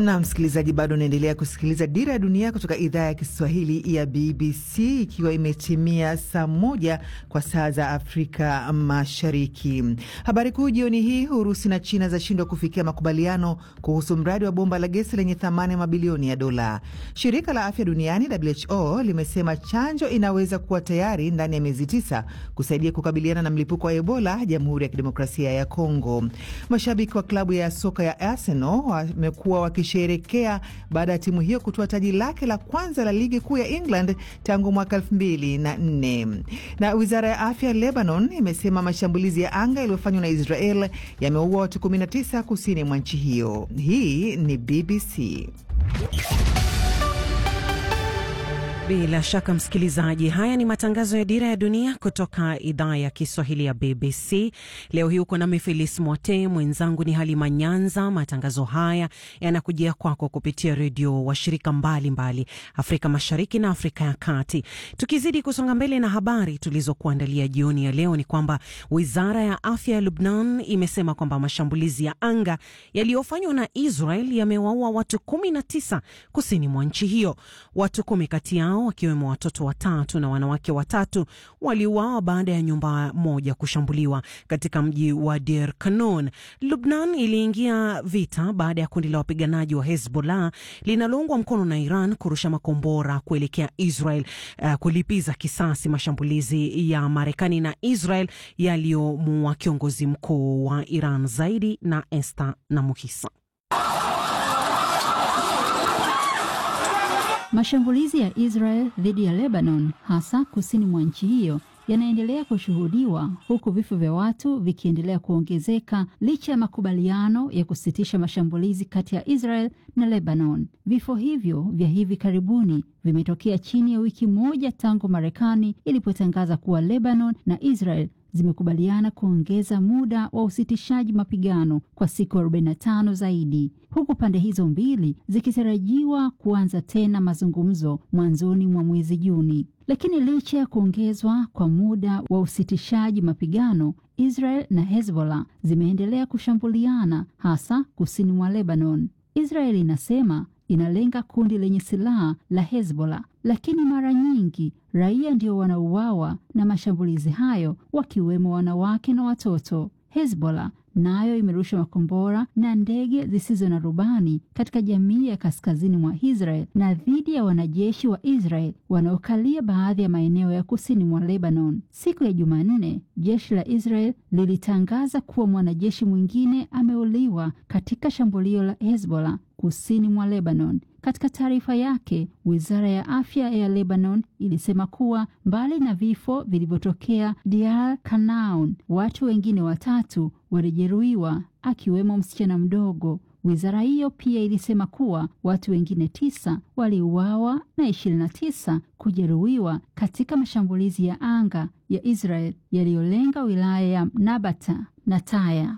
Na msikilizaji, bado unaendelea kusikiliza Dira ya Dunia kutoka idhaa ya Kiswahili ya BBC, ikiwa imetimia saa 1 kwa saa za Afrika Mashariki. Habari kuu jioni hii: Urusi na China zashindwa kufikia makubaliano kuhusu mradi wa bomba la gesi lenye thamani ya mabilioni ya dola. Shirika la Afya Duniani WHO limesema chanjo inaweza kuwa tayari ndani ya miezi 9 kusaidia kukabiliana na mlipuko wa Ebola Jamhuri ya Kidemokrasia ya Kongo. Mashabiki wa klabu ya soka ya Arsenal wamekuwa wakisherekea baada ya timu hiyo kutoa taji lake la kwanza la ligi kuu ya England tangu mwaka 2004. Na wizara ya afya Lebanon imesema mashambulizi ya anga yaliyofanywa na Israel yameua watu 19 kusini mwa nchi hiyo. Hii ni BBC. Bila shaka msikilizaji, haya ni matangazo ya Dira ya Dunia kutoka idhaa ya Kiswahili ya BBC. Leo hii uko nami Phyllis Mwote, mwenzangu ni Halima Nyanza. Matangazo haya yanakujia kwako kupitia redio washirika mbalimbali Afrika Mashariki na Afrika ya Kati. Tukizidi kusonga mbele na habari tulizokuandalia jioni ya leo, ni kwamba wizara ya afya ya Lebanon imesema kwamba mashambulizi ya anga yaliyofanywa na Israel yamewaua watu 19 kusini mwa nchi hiyo. Watu 10 kati yao wakiwemo watoto 3 na wanawake 3 waliuawa baada ya nyumba moja kushambuliwa katika mji wa Deir Kanun. Lebanon iliingia vita baada ya kundi la wapiganaji wa Hezbollah linaloungwa mkono na Iran kurusha makombora kuelekea Israel kulipiza kisasi mashambulizi ya Marekani na Israel yaliyomuua kiongozi mkuu wa Iran. Zaidi na Esther na Muhisa. Mashambulizi ya Israel dhidi ya Lebanon, hasa kusini mwa nchi hiyo, yanaendelea kushuhudiwa huku vifo vya watu vikiendelea kuongezeka licha ya makubaliano ya kusitisha mashambulizi kati ya Israel na Lebanon. Vifo hivyo vya hivi karibuni vimetokea chini ya wiki moja tangu Marekani ilipotangaza kuwa Lebanon na Israel zimekubaliana kuongeza muda wa usitishaji mapigano kwa siku 45 zaidi, huku pande hizo mbili zikitarajiwa kuanza tena mazungumzo mwanzoni mwa mwezi Juni. Lakini licha ya kuongezwa kwa muda wa usitishaji mapigano, Israel na Hezbollah zimeendelea kushambuliana, hasa kusini mwa Lebanon. Israel inasema inalenga kundi lenye silaha la Hezbollah, lakini mara nyingi raia ndio wanauawa na mashambulizi hayo, wakiwemo wanawake na watoto. Hezbollah nayo imerusha makombora na ndege zisizo na rubani katika jamii ya kaskazini mwa Israel na dhidi ya wanajeshi wa Israel wanaokalia baadhi ya maeneo ya kusini mwa Lebanon. Siku ya Jumanne, jeshi la Israel lilitangaza kuwa mwanajeshi mwingine ameuliwa katika shambulio la Hezbollah kusini mwa Lebanon. Katika taarifa yake, wizara ya afya ya Lebanon ilisema kuwa mbali na vifo vilivyotokea Deir Kanaun, watu wengine 3 walijeruhiwa, akiwemo msichana mdogo. Wizara hiyo pia ilisema kuwa watu wengine 9 waliuawa na 29 kujeruhiwa katika mashambulizi ya anga ya Israel yaliyolenga wilaya ya Nabata na Taya.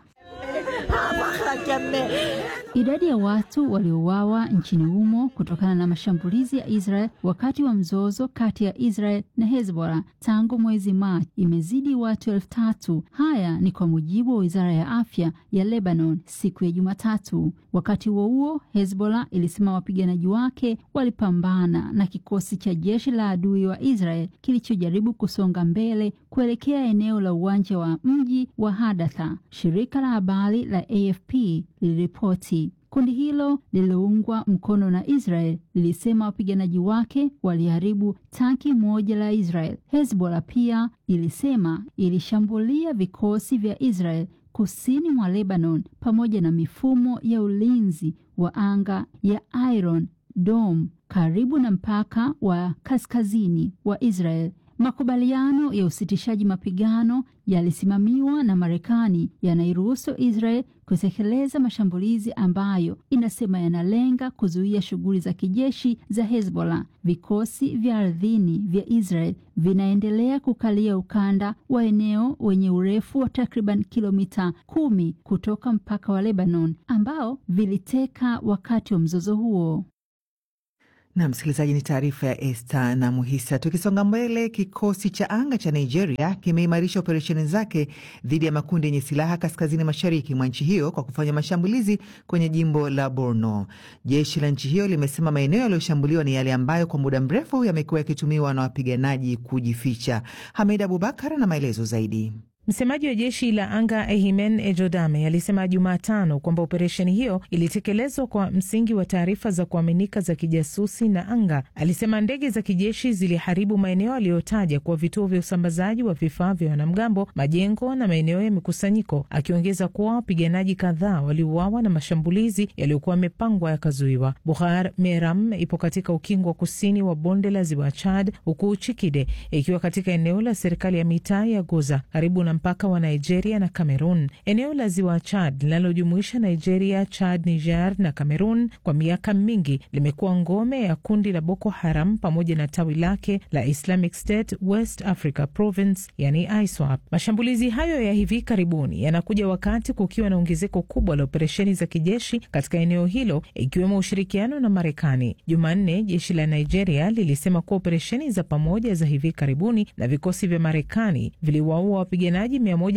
Idadi ya watu waliouawa nchini humo kutokana na mashambulizi ya Israel wakati wa mzozo kati ya Israel na Hezbollah tangu mwezi Machi imezidi watu 3,000. Haya ni kwa mujibu wa wizara ya afya ya Lebanon siku ya Jumatatu. Wakati huo Hezbollah ilisema wapiganaji wake walipambana na kikosi cha jeshi la adui wa Israel kilichojaribu kusonga mbele kuelekea eneo la uwanja wa mji wa Hadatha. Shirika la habari la AFP liliripoti. Kundi hilo lililoungwa mkono na Israel lilisema wapiganaji wake waliharibu tanki moja la Israel. Hezbollah pia ilisema ilishambulia vikosi vya Israel kusini mwa Lebanon pamoja na mifumo ya ulinzi wa anga ya Iron Dome karibu na mpaka wa kaskazini wa Israel. Makubaliano ya usitishaji mapigano yalisimamiwa na Marekani yanairuhusu Israel kutekeleza mashambulizi ambayo inasema yanalenga kuzuia shughuli za kijeshi za Hezbollah. Vikosi vya ardhini vya Israel vinaendelea kukalia ukanda wa eneo wenye urefu wa takriban kilomita 10 kutoka mpaka wa Lebanon ambao viliteka wakati wa mzozo huo. Na msikilizaji, ni taarifa ya Esther na Muhisa. Tukisonga mbele, kikosi cha anga cha Nigeria kimeimarisha operesheni zake dhidi ya makundi yenye silaha kaskazini mashariki mwa nchi hiyo kwa kufanya mashambulizi kwenye jimbo la Borno. Jeshi la nchi hiyo limesema maeneo yaliyoshambuliwa ni yale ambayo kwa muda mrefu yamekuwa yakitumiwa na wapiganaji kujificha. Hamid Abubakar na maelezo zaidi. Msemaji wa jeshi la anga Ehimen Ejodame alisema Jumatano kwamba operesheni hiyo ilitekelezwa kwa msingi wa taarifa za kuaminika za kijasusi na anga. Alisema ndege za kijeshi ziliharibu maeneo aliyotaja kwa vituo vya usambazaji wa vifaa vya wanamgambo, majengo na maeneo ya mikusanyiko, akiongeza kuwa wapiganaji kadhaa waliuawa na mashambulizi yaliyokuwa yamepangwa yakazuiwa. Bukhar Meram ipo katika ukingo wa kusini wa bonde la Ziwa Chad, huku Chikide ikiwa katika eneo la serikali ya mitaa ya Goza karibu na mpaka wa Nigeria na Cameroon. Eneo la Ziwa Chad linalojumuisha Nigeria, Chad, Niger na Cameroon kwa miaka mingi limekuwa ngome ya kundi la Boko Haram pamoja na tawi lake la Islamic State West Africa Province, yani ISWAP. Mashambulizi hayo ya hivi karibuni yanakuja wakati kukiwa na ongezeko kubwa la operesheni za kijeshi katika eneo hilo, ikiwemo ushirikiano na Marekani. Jumanne, jeshi la Nigeria lilisema kuwa operesheni za pamoja za hivi karibuni na vikosi vya Marekani viliwaua wapiganaji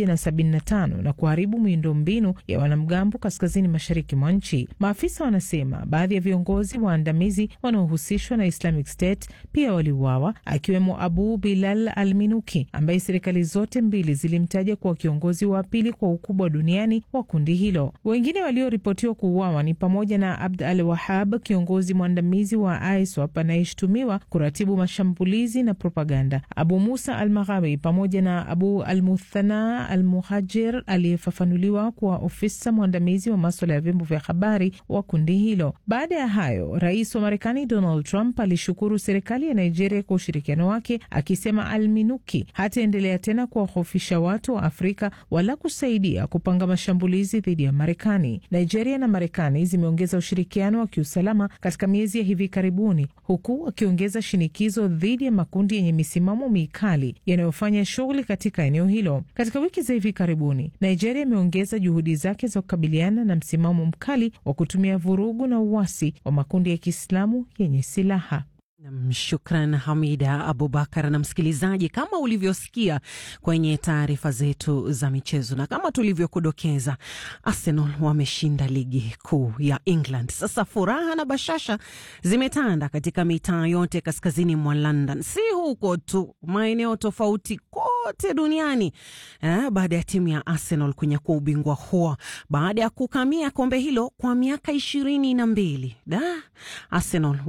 175 na kuharibu miundombinu ya wanamgambo kaskazini mashariki mwa nchi. Maafisa wanasema baadhi ya viongozi waandamizi wanaohusishwa na Islamic State pia waliuawa, akiwemo Abu Bilal al-Minuki ambaye serikali zote mbili zilimtaja kuwa kiongozi wa pili kwa ukubwa duniani wa kundi hilo. Wengine walioripotiwa kuuawa ni pamoja na Abd al-Wahab, kiongozi mwandamizi wa ISWAP anayeshutumiwa kuratibu mashambulizi na propaganda, Abu Musa al-Maghawi pamoja na Abu al-Muthana al-Muhajir aliyefafanuliwa kuwa ofisa mwandamizi wa masuala ya vyombo vya habari wa kundi hilo. Baada ya hayo, rais wa Marekani Donald Trump alishukuru serikali ya Nigeria kwa ushirikiano wake, akisema al-Minuki hataendelea tena kuwahofisha watu wa Afrika wala kusaidia kupanga mashambulizi dhidi ya Marekani. Nigeria na Marekani zimeongeza ushirikiano wa kiusalama katika miezi ya hivi karibuni, huku akiongeza shinikizo dhidi ya makundi yenye misimamo mikali yanayofanya shughuli katika eneo hilo. Katika wiki za hivi karibuni, Nigeria imeongeza juhudi zake za kukabiliana na msimamo mkali wa kutumia vurugu na uasi wa makundi ya Kiislamu yenye silaha. Shukran Hamida Abubakar. Na msikilizaji, kama ulivyosikia kwenye taarifa zetu za michezo na kama tulivyokudokeza, Arsenal wameshinda ligi kuu ya England. Sasa furaha na bashasha zimetanda katika mitaa yote kaskazini mwa London, si huko tu, maeneo tofauti kote duniani, baada ya timu ya Arsenal kunyakua ubingwa huo baada ya kukamia kombe hilo kwa miaka 22. Arsenal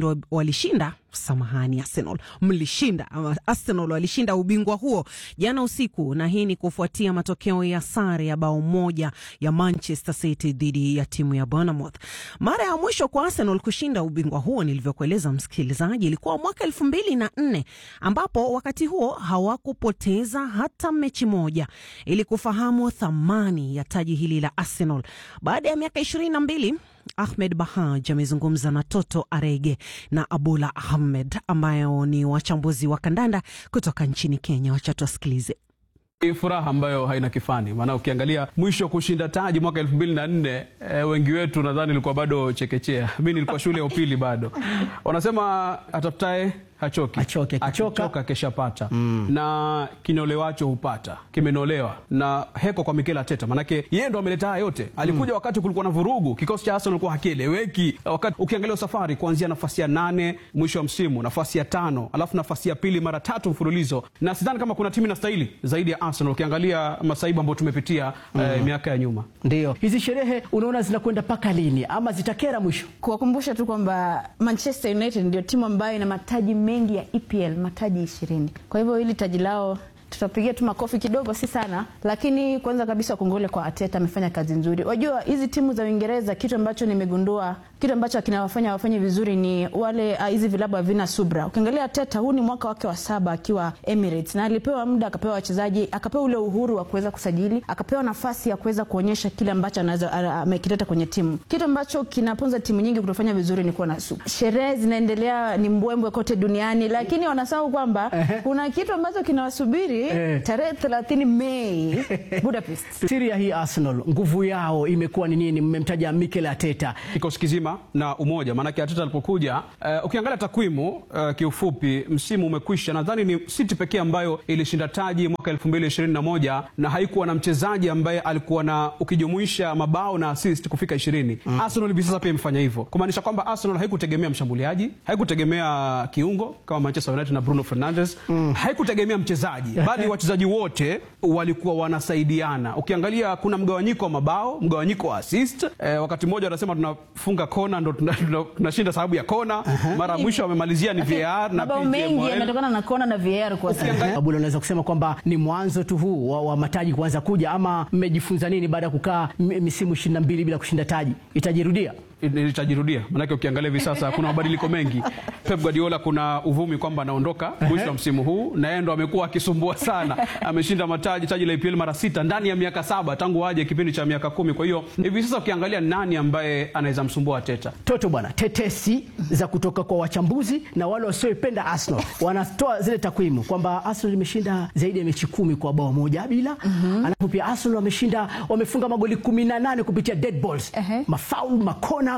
Arsenal walishinda ubingwa huo jana usiku, na hii ni kufuatia matokeo ya sare ya bao moja ya Manchester City dhidi ya timu ya Bournemouth. Mara ya mwisho kwa Arsenal kushinda ubingwa huo, nilivyokueleza msikilizaji, ilikuwa mwaka 2004, ambapo wakati huo hawakupoteza hata mechi moja. Ili kufahamu thamani ya taji hili la Arsenal baada ya miaka 22, Ahmed Bahaj amezungumza na Toto Arege na Abula Ahmed ambayo ni wachambuzi wa kandanda kutoka nchini Kenya. Wacha tusikilize. Furaha ambayo haina kifani, maana ukiangalia mwisho kushinda taji mwaka 2004, wengi wetu nadhani ilikuwa bado chekechea. Mimi nilikuwa shule ya upili bado. Wanasema atafutae akichoka kesha pata. Na kinolewacho hupata, kimenolewa. Na heko kwa Mikel Arteta, manake yeye ndo ameleta haya yote. Alikuja wakati kulikuwa na vurugu, kikosi cha Arsenal kilikuwa hakieleweki. Wakati ukiangalia safari kuanzia nafasi ya 8 mwisho wa msimu, nafasi ya 5, alafu nafasi ya 2 mara 3 mfululizo. Na sidhani kama kuna timu inastahili zaidi ya Arsenal ukiangalia masaibu ambayo tumepitia miaka ya nyuma. Ndio. Hizi sherehe unaona zinakwenda paka lini ama zitakera mwisho? Kuwakumbusha tu kwamba Manchester United ndio timu ambayo ina mataji mengi ya EPL, mataji 20. Kwa hivyo hili taji lao tutapigia tu makofi kidogo, si sana, lakini kwanza kabisa kongole kwa Arteta, amefanya kazi nzuri. Wajua hizi timu za Uingereza, kitu ambacho nimegundua, kitu ambacho kinawafanya wafanye vizuri ni wale hizi vilabu havina subra. Ukiangalia Arteta, huu ni mwaka wake wa 7 akiwa Emirates, na alipewa muda, akapewa wachezaji, akapewa ule uhuru wa kuweza kusajili, akapewa nafasi ya kuweza kuonyesha kile ambacho anaweza amekileta kwenye timu. Kitu ambacho kinaponza timu nyingi kutofanya vizuri ni kuwa na subra. Sherehe zinaendelea, ni mbwembwe kote duniani, lakini wanasahau kwamba kuna kitu ambacho kinawasubiri tarehe 30 Mei Budapest. Siri ya hii Arsenal, nguvu yao imekuwa ni nini? Mmemtaja Mikel Arteta. Kikosi kizima kuwa na umoja. Maana Arteta alipokuja, ukiangalia takwimu kiufupi, msimu umekwisha. Nadhani ni City pekee ambayo ilishinda taji mwaka 2021 na haikuwa na mchezaji ambaye alikuwa na, ukijumuisha mabao na assist, kufika 20. Arsenal hivi sasa pia imefanya hivyo. Kumaanisha kwamba Arsenal haikutegemea mshambuliaji, haikutegemea kiungo kama Manchester United na Bruno Fernandes, haikutegemea mchezaji, bali wachezaji wote walikuwa wanasaidiana. Ukiangalia kuna mgawanyiko wa mabao, mgawanyiko wa assist. Wakati mmoja wanasema tunafunga kona ndo tunashinda sababu ya kona. Mara mwisho wamemalizia ni VAR na mabao mengi yanatokana na kona na VAR kwa sasa. Abula, unaweza kusema kwamba ni mwanzo tu huu wa mataji kuanza kuja, ama mmejifunza nini baada ya kukaa misimu 22 bila kushinda taji? Itajirudia? Itajirudia. Maana ukiangalia hivi sasa kuna mabadiliko mengi. Pep Guardiola kuna uvumi kwamba anaondoka mwisho wa msimu huu, na yeye ndo amekuwa akisumbua sana. Ameshinda taji la EPL mara 6 ndani ya miaka 7 tangu aje kipindi cha miaka 10. Kwa hiyo hivi sasa ukiangalia nani ambaye anaweza msumbua Arteta? Toto bwana, tetesi za kutoka kwa wachambuzi na wale wasiopenda Arsenal wanatoa zile takwimu kwamba Arsenal imeshinda zaidi ya mechi 10 kwa bao moja bila. Alafu pia Arsenal wamefunga magoli 18 kupitia dead balls, mafoul, makona.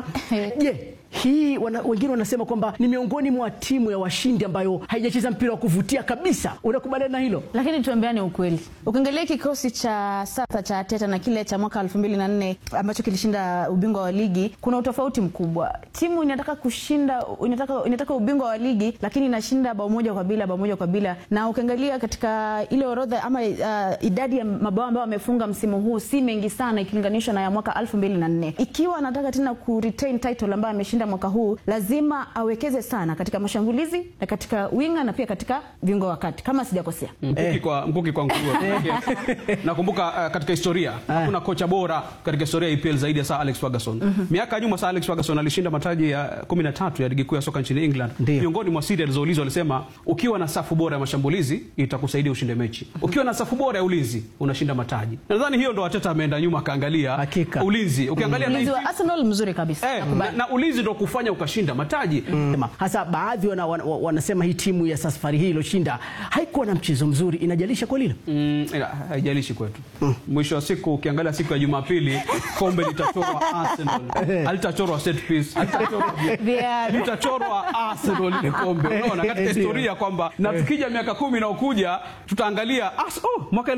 Hii wengine wanasema kwamba ni miongoni mwa timu ya washindi ambayo haijacheza mpira wa kuvutia kabisa. Unakubaliana na hilo? Lakini tuambiane ukweli. Ukiangalia kikosi cha sasa cha Arteta na kile cha mwaka 2004 ambacho kilishinda ubingwa wa ligi, kuna utofauti mkubwa. Timu inataka kushinda, inataka ubingwa wa ligi, lakini inashinda bao moja kwa bila. Na ukiangalia katika ile orodha ama idadi ya mabao ambayo wamefunga msimu huu si mengi sana ikilinganishwa na ya mwaka 2004. Ikiwa anataka tena ku retain title ambayo ameshinda mwaka huu, lazima awekeze sana katika mashambulizi na katika winga na pia katika viungo wakati, kama sijakosea. Mkuki kwa nguruwe. Nakumbuka katika historia hakuna kocha bora katika historia ya EPL zaidi ya Sir Alex Ferguson. Miaka nyuma Sir Alex Ferguson alishinda mataji ya 13 ya ligi kuu ya soka nchini England. Miongoni mwa siri alizoulizwa alisema, ukiwa na safu bora ya mashambulizi itakusaidia ushinde mechi. Ukiwa na safu bora ya ulinzi unashinda mataji. Nadhani hiyo ndo Arteta ameenda nyuma kaangalia ulinzi. Ukiangalia ulinzi wa Arsenal mzuri kabisa. Na ulinzi ndo kufanya ukashinda mataji. Hasa baadhi wanasema hii timu ya safari hii iliyoshinda haikuwa na mchezo mzuri. Inajalisha kwa lilo? Haijalishi kwetu. Mwisho wa siku ukiangalia siku ya Jumapili, kombe litachorwa Arsenal. Halitachorwa set piece. Litachorwa Arsenal ile kombe. Unaona katika historia kwamba na tukija miaka 10 na ukuja tutaangalia mwaka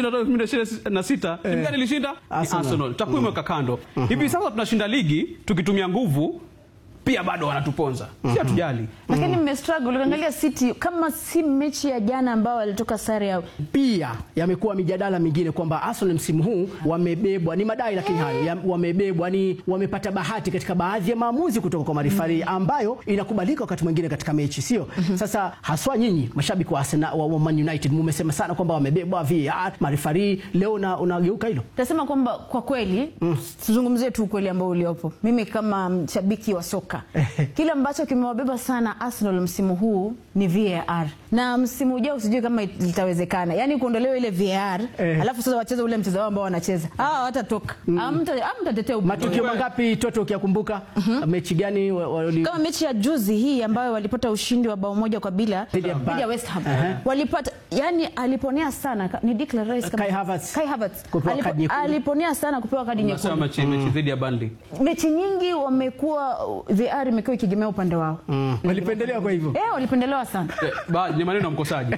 2026 timu gani ilishinda? Arsenal. Takwimu kando. Hivi sasa tunashinda ligi tukitumia nguvu, pia bado wanatuponza. Si hatujali. Lakini mmestruggle. Ukiangalia City kama si mechi ya jana ambao walitoka sare yao. Pia yamekuwa mijadala mingine kwamba Arsenal msimu huu wamebebwa, ni madai lakini hayo wamebebwa, ni wamepata bahati katika baadhi ya maamuzi kutoka kwa marifari ambayo inakubalika wakati mwingine katika mechi, sio? Sasa haswa nyinyi mashabiki wa Arsenal wa Man United mmesema sana kwamba wamebebwa VAR, marifari. Leo unageuka hilo? Tasema kwamba kwa kweli tuzungumzie tu ukweli ambao uliopo. Mimi kama mshabiki wa soka, kile ambacho kimewabeba sana Arsenal msimu huu ni VAR. Na msimu ujao usijui kama litawezekana. Yaani kuondolewa ile VAR, alafu sasa wacheze ule mchezo wao ambao wanacheza. Watatoka. Hamtatetea ubingwa. Matukio mangapi Toto ukiyakumbuka? Mechi gani kama mechi ya juzi hii ambayo walipata ushindi wa bao moja kwa bila dhidi ya West Ham. Walipata, yani aliponea sana ni Declan Rice kama Kai Havertz. Aliponea sana kupewa kadi nyekundu. Mechi dhidi ya Burnley. Mechi nyingi wamekuwa VAR imekuwa ikigemea upande wao. Walipendelewa kwa hivyo? Walipendelewa sana. Ni maneno ya mkosaji.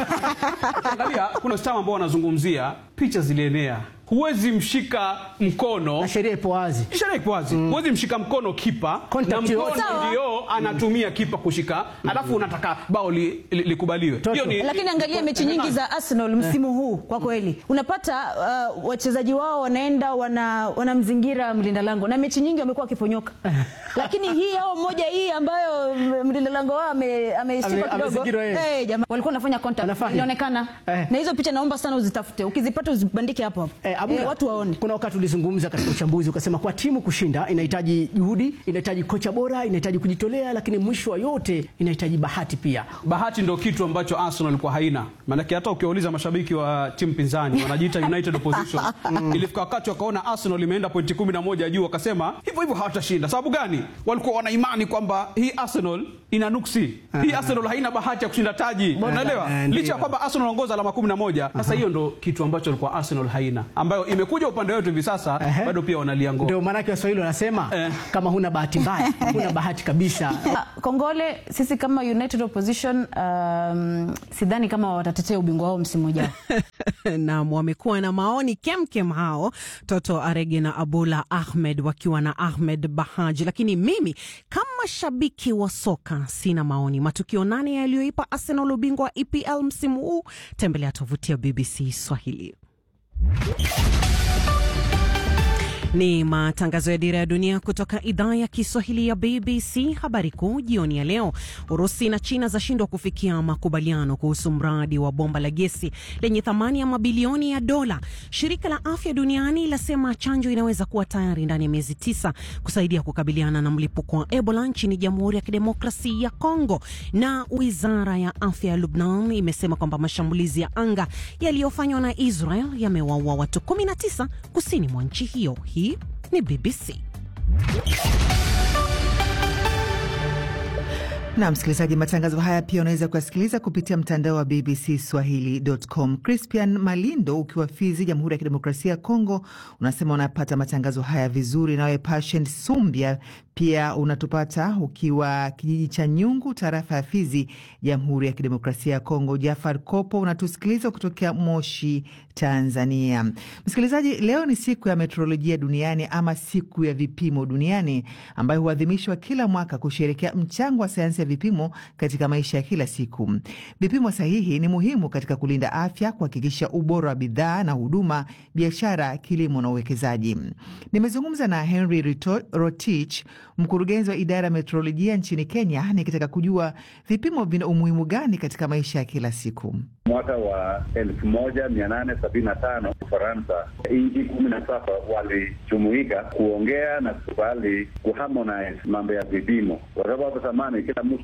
Angalia kuna star ambao wanazungumzia picha zilienea. Huwezi mshika mkono. Na sheria ipo wazi. Huwezi mshika mkono kipa na mkono ndio anatumia kipa kushika, alafu unataka bao likubaliwe. Lakini angalia mechi nyingi za Arsenal msimu huu kwa kweli. Unapata wachezaji wao wanaenda wanamzingira mlinda lango na mechi nyingi wamekuwa wakiponyoka. Lakini hii moja hii ambayo mlinda lango wao ameshika kidogo. Jamaa walikuwa wanafanya contact. Inaonekana. Na hizo picha naomba sana uzitafute. Ukizipata uzibandike hapo. Watu waone. Kuna wakati ulizungumza katika uchambuzi ukasema kwa timu kushinda inahitaji juhudi, inahitaji kocha bora, inahitaji kujitolea, lakini mwisho wa yote inahitaji bahati pia. Bahati ndio kitu ambacho Arsenal ilikuwa haina. Maana hata ukiuliza mashabiki wa timu pinzani wanajiita United Opposition. Ilifika wakati wakaona Arsenal imeenda pointi 11 juu, wakasema hivyo hawataishinda. Sababu gani? Walikuwa wana imani kwamba hii Arsenal ina nuksi. Hii Arsenal haina bahati ya kushinda taji. Unaelewa? Licha ya kwamba Arsenal anaongoza alama 11. Sasa hiyo ndo kitu ambacho alikuwa Arsenal haina, ambayo imekuja upande wetu hivi sasa bado pia wanalia ngoma. Ndio maana Waswahili wanasema kama huna bahati mbaya, huna bahati kabisa. Kongole, sisi kama United Opposition sidhani kama watatetea ubingwa wao msimu ujao. Na wamekuwa na maoni kemkem hao, Toto Arege na Abula Ahmed wakiwa na Ahmed Bahaji. Lakini mimi kama shabiki wa soka sina maoni. Matukio 8 yaliyoipa Arsenal ubingwa wa EPL msimu huu, tembelea tovuti ya BBC Swahili. Ni matangazo ya Dira ya Dunia kutoka idhaa ya Kiswahili ya BBC. Habari kuu jioni ya leo: Urusi na China zashindwa kufikia makubaliano kuhusu mradi wa bomba la gesi lenye thamani ya mabilioni ya dola. Shirika la Afya Duniani lasema chanjo inaweza kuwa tayari ndani ya miezi 9 kusaidia kukabiliana na mlipuko wa Ebola nchini Jamhuri ya Kidemokrasia ya Kongo. Na Wizara ya Afya ya Lebanon imesema kwamba mashambulizi ya anga yaliyofanywa na Israel yamewaua watu 19 kusini mwa nchi hiyo. Hii ni BBC. Na msikilizaji, matangazo haya pia unaweza kuyasikiliza kupitia mtandao wa bbcswahili.com. Crispian Malindo ukiwa Fizi, Jamhuri ya Kidemokrasia ya Kongo, unasema unapata matangazo haya vizuri. Nawe Patient Sumbia pia unatupata ukiwa kijiji cha Nyungu, tarafa ya Fizi, Jamhuri ya Kidemokrasia ya Kongo. Jafar Kopo unatusikiliza kutokea Moshi, Tanzania. Msikilizaji, leo ni siku ya meteorolojia duniani ama siku ya vipimo duniani, ambayo huadhimishwa kila mwaka kusherehekea mchango wa sayansi ya vipimo katika maisha ya kila siku. Vipimo sahihi ni muhimu katika kulinda afya, kuhakikisha ubora wa bidhaa na huduma, biashara, kilimo na uwekezaji. Nimezungumza na Henry Rotich, mkurugenzi wa idara ya meteorolojia nchini Kenya, nikitaka kujua vipimo vina umuhimu gani katika maisha ya kila siku. Mwaka wa 1875 Ufaransa, nchi 17 walijumuika kuongea na kubali kuharmonize mambo ya vipimo, kwa sababu zamani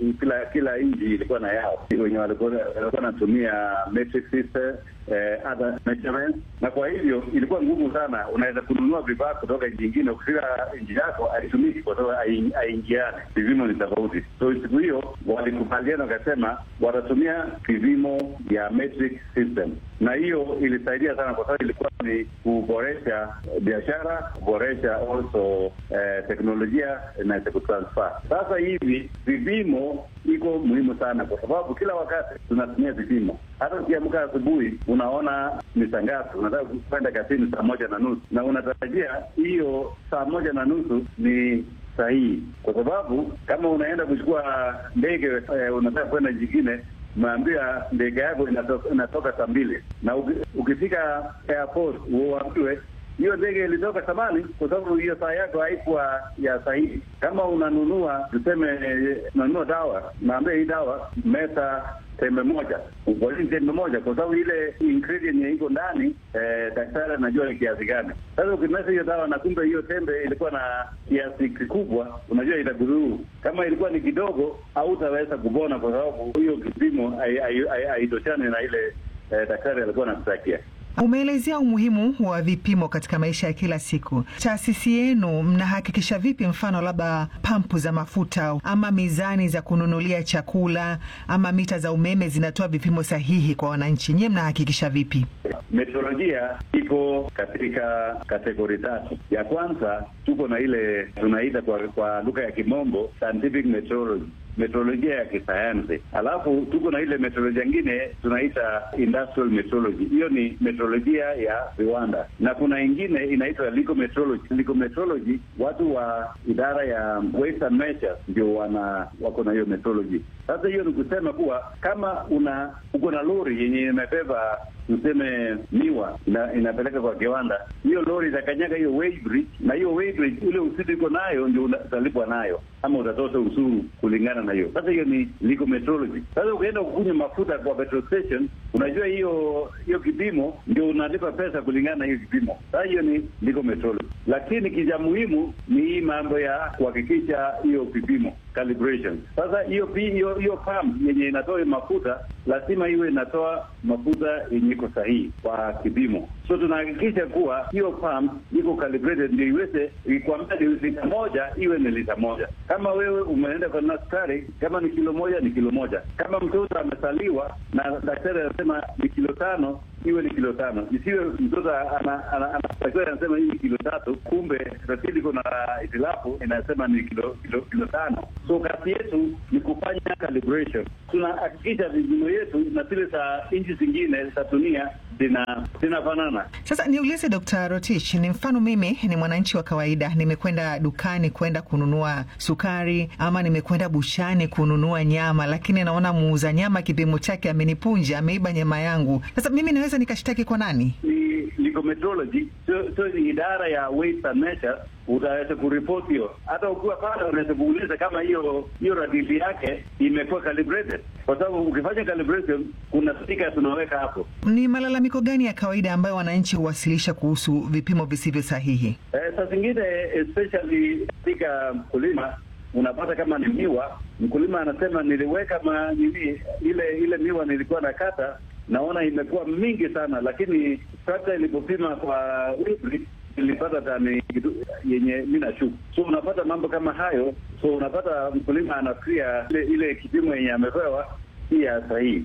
kila nchi ilikuwa na yao, wenye walikuwa wanatumia metric system, other measurements, na kwa hivyo ilikuwa ngumu sana. Unaweza kununua vifaa kutoka nchi nyingine, ukifika nchi yako haitumiki kwa sababu haingiani, vipimo ni tofauti. So siku hiyo walikubaliana wakasema watatumia vipimo ya metric system, na hiyo ilisaidia sana kwa sababu ilikuwa ni kuboresha biashara, kuboresha also teknolojia na kutransfer. Sasa hivi vipimo iko muhimu sana kwa sababu kila wakati tunatumia vipimo. Hata ukiamka asubuhi unaona ni saa ngapi, unataka kwenda kazini saa 1:30 na unatarajia hiyo saa 1:30 ni sahihi, kwa sababu kama unaenda kuchukua ndege unataka kwenda jingine, maambia ndege yako inatoka saa 2, na ukifika airport uambiwe hiyo ndege ilitoka samani kwa sababu hiyo saa yako haikuwa ya sahihi. Kama unanunua, tuseme unanunua dawa, naambia hii dawa meta tembe moja, ukweli tembe moja, kwa sababu ile ingredient iko ndani daktari anajua ni kiasi gani. Sasa ukimeza hiyo dawa na kumbe hiyo tembe ilikuwa na kiasi kikubwa, unajua itakudhuru. Kama ilikuwa ni kidogo, hautaweza kupona kwa sababu hiyo kipimo haitoshane na ile daktari alikuwa anakutakia. Umeelezea umuhimu wa vipimo katika maisha ya kila siku. Taasisi yenu mnahakikisha vipi, mfano labda pampu za mafuta ama mizani za kununulia chakula ama mita za umeme zinatoa vipimo sahihi kwa wananchi? Nyie mnahakikisha vipi? Meteorolojia iko katika kategori 3. Ya kwanza tuko na ile tunaita kwa lugha ya Kimombo scientific meteorology, meteorolojia ya kisayansi. Alafu tuko na ile meteorolojia nyingine tunaita industrial meteorology. Hiyo ni meteorolojia ya viwanda. Na kuna ingine inaitwa legal meteorology. Legal meteorology, watu wa idara ya weights and measures ndio wako na hiyo meteorology. Sasa hiyo ni kusema kuwa kama uko na lori yenye imebeba tuseme miwa inapeleka kwa kiwanda, hiyo lori itakanyaga hiyo weighbridge, na hiyo weighbridge ile usidi iko nayo ndio utalipwa nayo ama utatoza ushuru kulingana na hiyo. Sasa hiyo ni legal meteorology. Sasa ukienda kukunywa mafuta kwa petrol station, unajua hiyo kipimo ndio unalipa pesa kulingana na hiyo kipimo. Sasa hiyo ni legal meteorology. Lakini kija muhimu ni hii mambo ya kuhakikisha hiyo kipimo calibration. Sasa hiyo pump yenye inatoa mafuta lazima iwe inatoa mafuta yenye iko sahihi kwa kipimo. So tunahakikisha kuwa hiyo pump iko calibrated ndio iweze ikwambia lita moja iwe ni lita moja. Kama wewe umeenda kwa daktari, kama ni kilo moja ni kilo moja. Kama mtoto amesaliwa na daktari anasema ni kilo 5, iwe ni kilo 5. Isiwe mtoto anasema hii ni kilo 3, kumbe ratili iko na itilafu inasema ni kilo 5. So kazi yetu ni kufanya calibration. Tunahakikisha vipimo yetu na zile za nchi zingine za dunia zinafanana. Sasa niulize Dr. Rotich, ni mfano mimi ni mwananchi wa kawaida, nimekwenda dukani kwenda kununua sukari ama nimekwenda bushani kununua nyama, lakini naona muuza nyama kipimo chake amenipunja, ameiba nyama yangu. Sasa mimi naweza nikashtaki kwa nani? Ni metrology, so ni idara ya weight and measure, utaweza kuripoti hiyo. Hata ukiwa pale unaweza kuuliza kama hiyo radili yake imekuwa calibrated. Kwa sababu ukifanya calibration kuna sticker tunaweka hapo. Ni malalamiko gani ya kawaida ambayo wananchi huwasilisha kuhusu vipimo visivyo sahihi? Sasa zingine especially katika mkulima unapata kama ni miwa, mkulima anasema niliweka ile miwa nilikuwa nakata naona imekuwa mingi sana, lakini sasa ilipopima kwa wiki nilipata tani yenye mimi nashuku. So unapata mambo kama hayo, so unapata mkulima anafikia ile kipimo yenye amepewa si sahihi.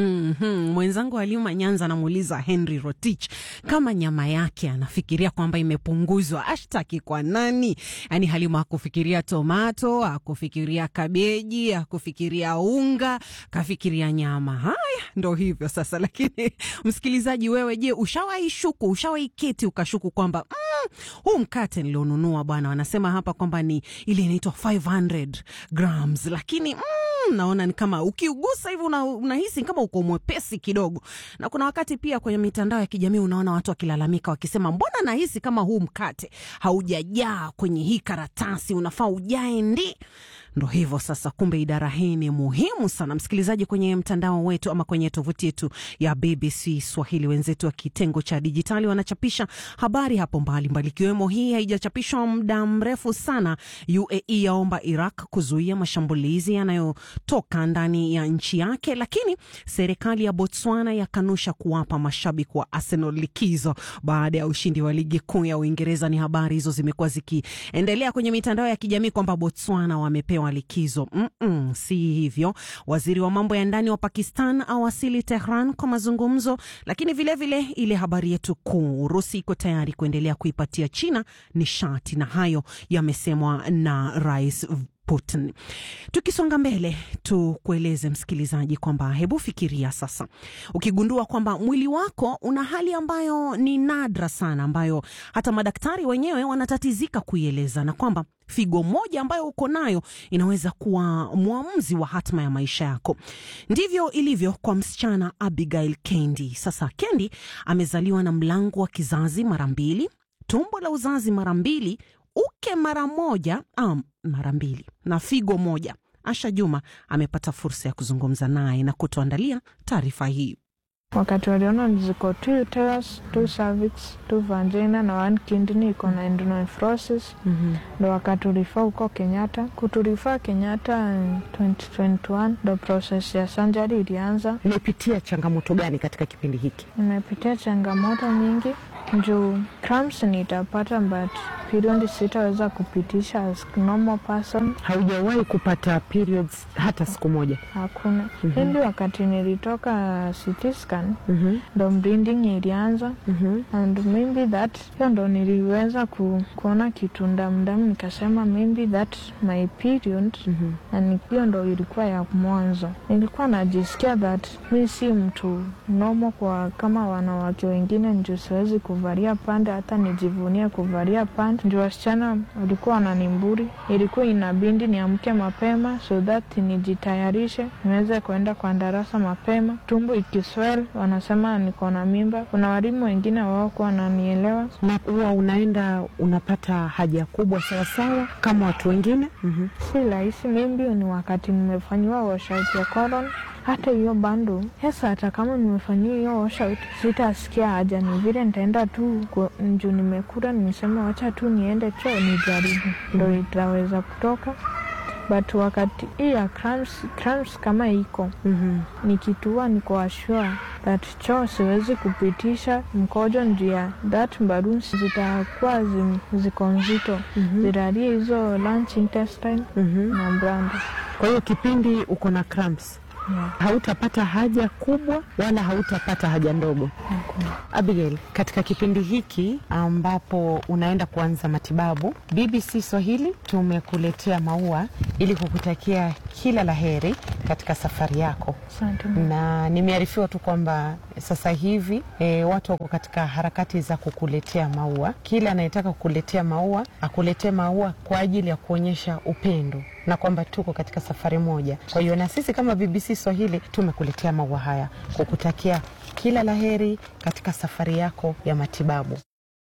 Mwenzangu Halima Nyanza anamuuliza Henry Rotich kama nyama yake anafikiria kwamba imepunguzwa, ashtaki kwa nani? Yaani Halima hakufikiria tomato, hakufikiria kabeji, hakufikiria unga, kafikiria nyama. Haya, ndo hivyo sasa. Lakini msikilizaji, wewe je, ushawahi keti ukashuku kwamba huu mkate nilionunua bwana, wanasema hapa kwamba ni ile inaitwa 500 grams, lakini naona ni kama ukiugusa hivi unahisi kama uko mwepesi kidogo. Na kuna wakati pia kwenye mitandao ya kijamii unaona watu wakilalamika wakisema, mbona nahisi kama huu mkate haujajaa kwenye hii karatasi, unafaa ujae ndi. Ndo hivyo sasa, kumbe idara hii ni muhimu sana. Msikilizaji, kwenye mtandao wetu ama kwenye tovuti yetu ya BBC Swahili, wenzetu wa kitengo cha dijitali wanachapisha habari hapo mbalimbali, ikiwemo hii haijachapishwa muda mrefu sana. UAE yaomba Iraq kuzuia mashambulizi yanayotoka ndani ya nchi yake, lakini serikali ya Botswana yakanusha kuwapa mashabiki wa Arsenal likizo baada ya ushindi wa ligi kuu ya Uingereza. Ni habari hizo zimekuwa zikiendelea kwenye mitandao ya kijamii kwamba Botswana wamepewa likizo. Si hivyo. Waziri wa mambo ya ndani wa Pakistan awasili Tehran kwa mazungumzo, lakini vile ile habari yetu kuu, Urusi iko tayari kuendelea kuipatia China nishati, na hayo yamesemwa na Rais Putin. Tukisonga mbele, tukueleze msikilizaji kwamba hebu fikiria sasa, ukigundua kwamba mwili wako una hali ambayo ni nadra sana, ambayo hata madaktari wenyewe wanatatizika kuieleza, na kwamba figo moja ambayo uko nayo inaweza kuwa muamuzi wa hatma ya maisha yako. Ndivyo ilivyo kwa msichana Abigail Kendi. Sasa Kendi amezaliwa na mlango wa kizazi mara 2, tumbo la uzazi mara 2, uke mara 1 mara 2 na figo moja. Asha Juma amepata fursa ya kuzungumza naye na kutuandalia taarifa hii. Wakati waliona ziko 2 uterus, 2 cervix, 2 vagina na 1 kidney iko na endonephrosis, ndo wakaturifa huko Kenyatta. Kuturifa Kenyatta 2021 ndo process ya surgery ilianza. Umepitia changamoto gani katika kipindi hiki? Nimepitia changamoto nyingi. Njoo cramps nitapata, but period sitaweza kupitisha as normal person. Haujawahi kupata periods hata siku moja? Hakuna. Hindi wakati nilitoka CT scan, ndo bleeding ilianza, and maybe that ndo niliweza kuona kitu ndani, nikasema maybe that my period, na hiyo ndo ilikuwa ya mwanzo. Nilikuwa najisikia that mimi si mtu normal kwa kama wanawake wengine, ndio siwezi kuvalia pande, hata nijivunia kuvalia pande. Ndio wasichana walikuwa wananimburi, ilikuwa inabidi niamke mapema so that nijitayarishe niweze kwenda kwa darasa mapema. Tumbo ikiswell wanasema niko na mimba. Kuna walimu wengine wao kwa wananielewa. Na huwa unaenda unapata haja kubwa sawa kama watu wengine? Si rahisi, maybe ni wakati nimefanywa washout ya colon. Hata hiyo bando, hata kama nimefanyia hiyo washout, sitasikia haja, ni vile nitaenda tu njoo nimekula, nimesema wacha tu niende choo nijaribu, ndio itaweza kutoka. but wakati hii ya cramps kama iko nikitua niko assure that choo siwezi kupitisha mkojo njia that balloons zitakuwa ziko nzito ziralie hizo lunch intestine na branda. Kwa hiyo kipindi uko na cramps hautapata haja kubwa wala hautapata haja ndogo. Abigail, katika kipindi hiki ambapo unaenda kuanza matibabu, BBC Swahili tumekuletea maua ili kukutakia kila laheri katika safari yako. Asante. Na nimearifiwa tu kwamba sasa hivi watu wako katika harakati za kukuletea maua. Kila anayetaka kukuletea maua, akuletee maua kwa ajili ya kuonyesha upendo na kwamba tuko katika safari moja. Kwa hiyo na sisi kama BBC Swahili tumekuletea maua haya kukutakia kila laheri katika safari yako ya matibabu.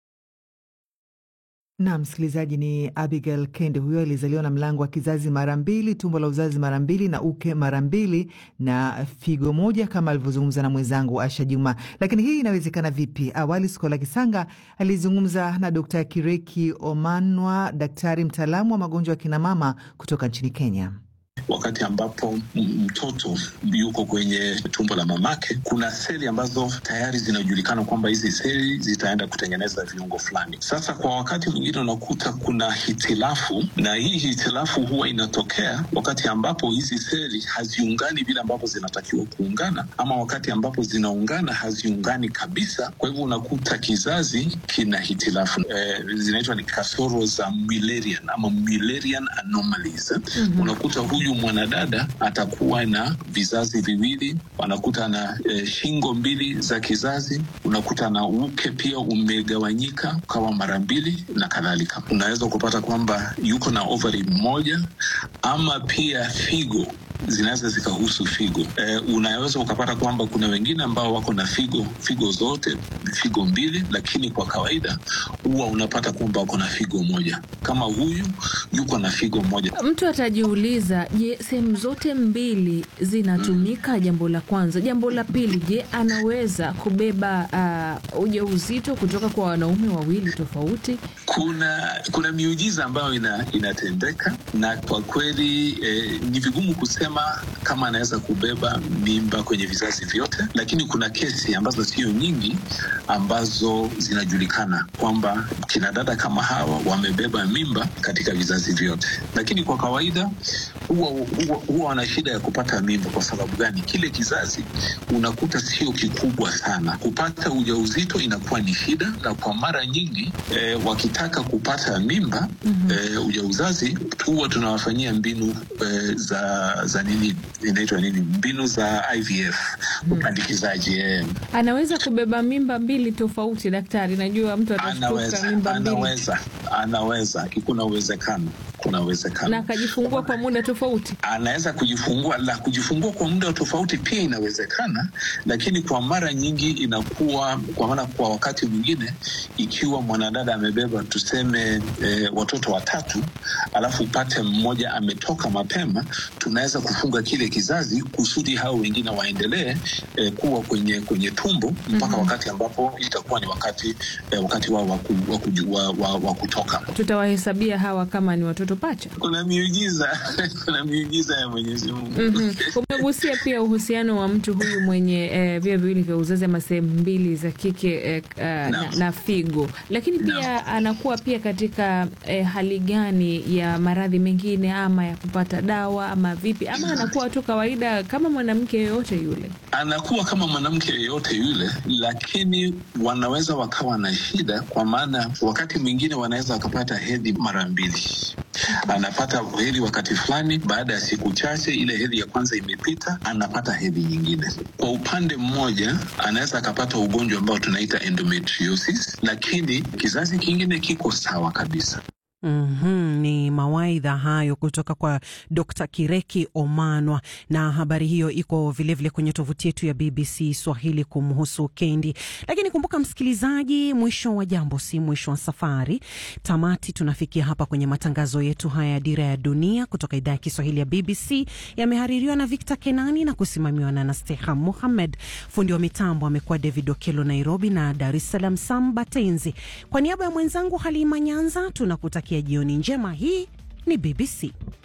Na msikilizaji, ni Abigail Kende. Huyo alizaliwa na mlango wa kizazi mara mbili, tumbo la uzazi mara mbili, na uke mara mbili na figo moja, kama alivyozungumza na mwenzangu Asha Juma. Lakini hii inawezekana vipi? Awali Skola Kisanga alizungumza na Dr. Kireki Omanwa, daktari mtaalamu wa magonjwa ya kina mama kutoka nchini Kenya. Wakati ambapo mtoto yuko kwenye tumbo la mamake, kuna seli ambazo tayari zinajulikana kwamba hizi seli zitaenda kutengeneza viungo fulani. Sasa kwa wakati mwingine unakuta kuna hitilafu, na hii hitilafu huwa inatokea wakati ambapo hizi seli haziungani vile ambapo zinatakiwa kuungana, ama wakati ambapo zinaungana haziungani kabisa. Kwa hivyo unakuta kizazi kina hitilafu. Zinaitwa ni kasoro za Mullerian ama Mullerian anomalies. Unakuta huyu mwanadada atakuwa na vizazi viwili, wanakuta na shingo mbili za kizazi, unakuta na uke pia umegawanyika kawa mara mbili na kadhalika. Unaweza kupata kwamba yuko na ovary moja, ama pia figo zinaweza zikahusu figo. Unaweza ukapata kwamba kuna wengine ambao wako na figo zote, figo mbili, lakini kwa kawaida huwa unapata kwamba wako na figo moja. Kama huyu yuko na figo moja. Mtu atajiuliza, je, sehemu zote mbili zinatumika? Jambo la kwanza. Jambo la pili, je, anaweza kubeba ujauzito kutoka kwa wanaume wawili tofauti? Kuna miujiza ambayo inatendeka, na kwa kweli ni vigumu kusema kama anaweza kubeba mimba kwenye vizazi vyote, lakini kuna kesi ambazo sio nyingi ambazo zinajulikana kwamba kina dada kama hawa wamebeba mimba katika vizazi vyote. Lakini kwa kawaida huwa wana shida ya kupata mimba. Kwa sababu gani? Kile kizazi unakuta sio kikubwa sana, kupata ujauzito inakuwa ni shida, na kwa mara nyingi wakitaka kupata mimba ujauzazi, huwa tunawafanyia mbinu za nini inaitwa nini, mbinu za IVF, upandikizaji. Anaweza kubeba mimba mbili tofauti, daktari? Najua mtu atashtuka mimba mbili. Anaweza, kuna uwezekano. Na akajifungua kwa muda tofauti. Anaweza kujifungua kwa muda tofauti pia inawezekana, lakini kwa mara nyingi inakuwa kwa wakati mwingine, ikiwa mwanadada amebeba tuseme watoto watatu, alafu upate mmoja ametoka mapema, tunaweza kufunga kile kizazi kusudi hao wengine waendelee kuwa kwenye tumbo mpaka wakati ambapo itakuwa ni wakati wao wa kutoka. Tutawahesabia hawa kama ni watoto pacha. Kuna miujiza ya Mwenyezi Mungu. Umegusia pia uhusiano wa mtu huyu mwenye via viwili vya uzazi ama sehemu mbili za kike na figo, lakini pia anakuwa pia katika hali gani ya maradhi mengine, ama ya kupata dawa, ama vipi, ama anakuwa tu kawaida kama mwanamke yoyote yule? Anakuwa kama mwanamke yoyote yule, lakini wanaweza wakawa na shida, kwa maana wakati mwingine wanaweza wakapata hedhi mara mbili. Anapata hedhi wakati fulani, baada ya siku chache ile hedhi ya kwanza imepita, anapata hedhi nyingine. Kwa upande mmoja anaweza akapata ugonjwa ambao tunaita endometriosis, lakini kizazi kingine kiko sawa kabisa. Ni mawaidha hayo kutoka kwa Dr. Kireki Omanwa, na habari hiyo iko vilevile kwenye tovuti yetu ya BBC Swahili kumhusu Kendi. Lakini kumbuka msikilizaji, mwisho wa jambo si mwisho wa safari. Tamati tunafikia hapa kwenye matangazo yetu haya ya Dira ya Dunia kutoka idhaa ya Kiswahili ya BBC. Yamehaririwa na Victor Kenani na kusimamiwa na Nasteha Mohamed. Fundi wa mitambo amekuwa David Okelo Nairobi, na Dar es Salaam Samba Tenzi. Kwa niaba ya mwenzangu Halima Nyanza tunakutakia jioni njema. Hii ni BBC.